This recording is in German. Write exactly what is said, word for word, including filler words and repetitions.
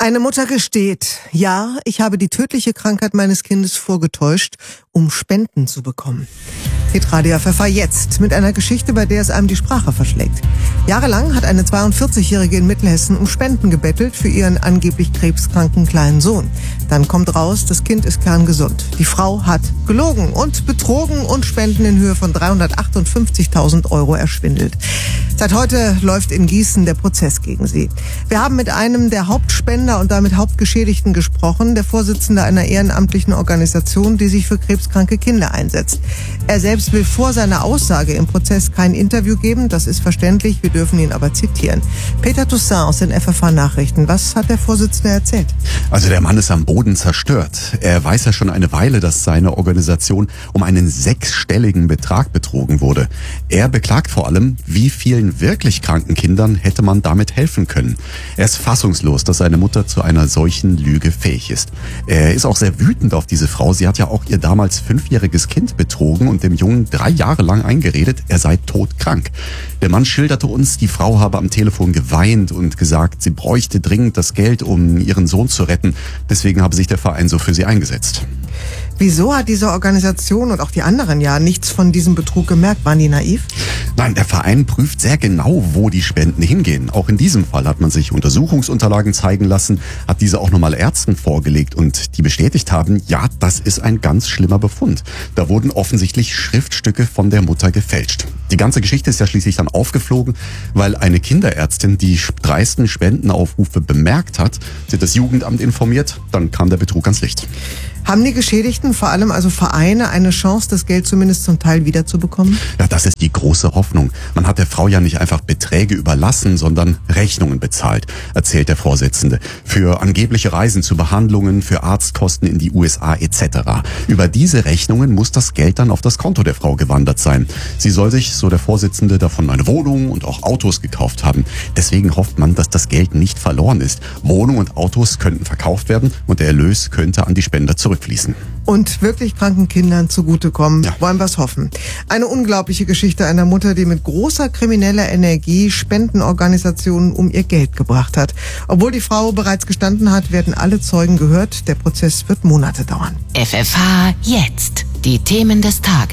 Eine Mutter gesteht, ja, ich habe die tödliche Krankheit meines Kindes vorgetäuscht, um Spenden zu bekommen. Hitradio F F H jetzt mit einer Geschichte, bei der es einem die Sprache verschlägt. Jahrelang hat eine zweiundvierzigjährige in Mittelhessen um Spenden gebettelt für ihren angeblich krebskranken kleinen Sohn. Dann kommt raus, das Kind ist kerngesund. Die Frau hat gelogen und betrogen und Spenden in Höhe von dreihundertachtundfünfzigtausend Euro erschwindelt. Seit heute läuft in Gießen der Prozess gegen sie. Wir haben mit einem der Hauptspender und damit Hauptgeschädigten gesprochen, der Vorsitzende einer ehrenamtlichen Organisation, die sich für krebskranke Kinder einsetzt. Er selbst will vor seiner Aussage im Prozess kein Interview geben, das ist verständlich, wir dürfen ihn aber zitieren. Peter Toussaint aus den F F H-Nachrichten, was hat der Vorsitzende erzählt? Also der Mann ist am Boden zerstört. Er weiß ja schon eine Weile, dass seine Organisation um einen sechsstelligen Betrag betrogen wurde. Er beklagt vor allem, wie vielen wirklich kranken Kindern hätte man damit helfen können. Er ist fassungslos, dass seine Mutter zu einer solchen Lüge fähig ist. Er ist auch sehr wütend auf diese Frau. Sie hat ja auch ihr damals fünfjähriges Kind betrogen und dem Jungen drei Jahre lang eingeredet, er sei todkrank. Der Mann schilderte uns, die Frau habe am Telefon geweint und gesagt, sie bräuchte dringend das Geld, um ihren Sohn zu retten. Deswegen habe sich der Verein so für sie eingesetzt. Wieso hat diese Organisation und auch die anderen ja nichts von diesem Betrug gemerkt? Waren die naiv? Nein, der Verein prüft sehr genau, wo die Spenden hingehen. Auch in diesem Fall hat man sich Untersuchungsunterlagen zeigen lassen, hat diese auch nochmal Ärzten vorgelegt und die bestätigt haben, ja, das ist ein ganz schlimmer Befund. Da wurden offensichtlich Schriftstücke von der Mutter gefälscht. Die ganze Geschichte ist ja schließlich dann aufgeflogen, weil eine Kinderärztin die dreisten Spendenaufrufe bemerkt hat. Sie hat das Jugendamt informiert, dann kam der Betrug ans Licht. Haben die Geschädigten, vor allem also Vereine, eine Chance, das Geld zumindest zum Teil wiederzubekommen? Ja, das ist die große Hoffnung. Man hat der Frau ja nicht einfach Beträge überlassen, sondern Rechnungen bezahlt, erzählt der Vorsitzende. Für angebliche Reisen zu Behandlungen, für Arztkosten in die U S A et cetera. Über diese Rechnungen muss das Geld dann auf das Konto der Frau gewandert sein. Sie soll sich, so der Vorsitzende, davon eine Wohnung und auch Autos gekauft haben. Deswegen hofft man, dass das Geld nicht verloren ist. Wohnung und Autos könnten verkauft werden und der Erlös könnte an die Spender zurückfließen. Und wirklich kranken Kindern zugutekommen, ja. Wollen wir es hoffen. Eine unglaubliche Geschichte einer Mutter, die mit großer krimineller Energie Spendenorganisationen um ihr Geld gebracht hat. Obwohl die Frau bereits gestanden hat, werden alle Zeugen gehört. Der Prozess wird Monate dauern. F F H jetzt. Die Themen des Tages.